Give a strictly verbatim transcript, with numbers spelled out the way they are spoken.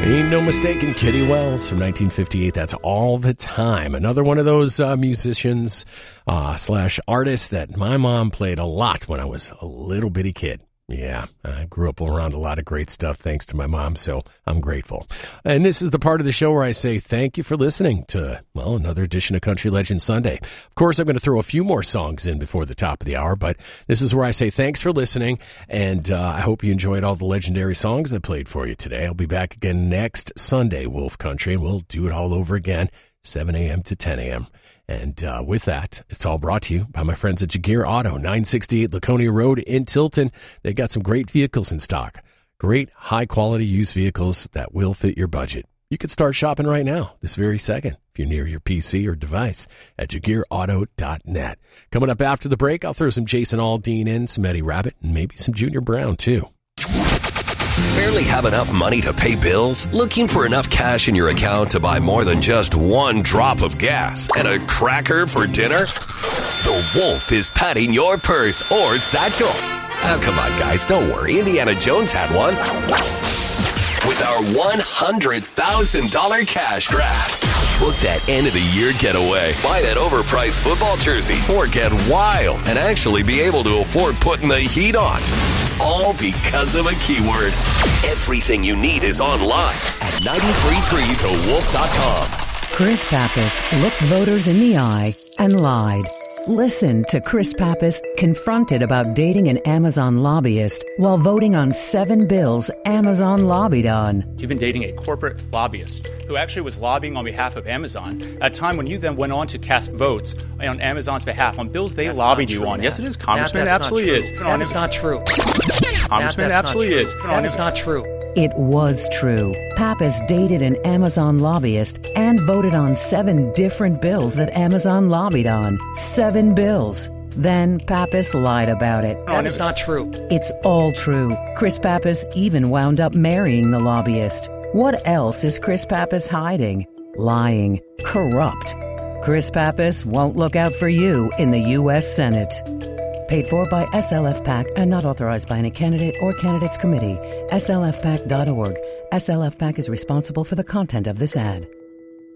Ain't no mistaking Kitty Wells from nineteen fifty-eight. That's All the Time. Another one of those uh, musicians uh, slash artists that my mom played a lot when I was a little bitty kid. Yeah, I grew up around a lot of great stuff thanks to my mom, so I'm grateful. And this is the part of the show where I say thank you for listening to, well, another edition of Country Legend Sunday. Of course, I'm going to throw a few more songs in before the top of the hour, but this is where I say thanks for listening, and uh, I hope you enjoyed all the legendary songs I played for you today. I'll be back again next Sunday, Wolf Country, and we'll do it all over again, seven a.m. to ten a.m., And uh, with that, it's all brought to you by my friends at Jagear Auto, nine sixty-eight Laconia Road in Tilton. They got some great vehicles in stock. Great, high-quality used vehicles that will fit your budget. You could start shopping right now, this very second, if you're near your P C or device, at Jagear Auto dot net. Coming up after the break, I'll throw some Jason Aldean in, some Eddie Rabbit, and maybe some Junior Brown, too. Barely have enough money to pay bills? Looking for enough cash in your account to buy more than just one drop of gas and a cracker for dinner? The Wolf is patting your purse or satchel. Oh, come on, guys, don't worry. Indiana Jones had one. With our one hundred thousand dollars cash grab. Book that end-of-the-year getaway. Buy that overpriced football jersey. Or get wild and actually be able to afford putting the heat on. All because of a keyword. Everything you need is online at nine three three the wolf dot com. Chris Pappas looked voters in the eye and lied. Listen to Chris Pappas confronted about dating an Amazon lobbyist while voting on seven bills Amazon lobbied on. You've been dating a corporate lobbyist who actually was lobbying on behalf of Amazon at a time when you then went on to cast votes on Amazon's behalf on bills they that's lobbied you true, on. Matt. Yes, it is, Congressman. Matt, It absolutely not is. That is not true. Congressman, Matt, it absolutely is. That is not true. It was true. Pappas dated an Amazon lobbyist and voted on seven different bills that Amazon lobbied on. Seven bills. Then Pappas lied about it. That is not true. It's all true. Chris Pappas even wound up marrying the lobbyist. What else is Chris Pappas hiding? Lying. Corrupt. Chris Pappas won't look out for you in the U S Senate. Paid for by S L F PAC and not authorized by any candidate or candidates committee. S L F PAC dot org. S L F PAC is responsible for the content of this ad.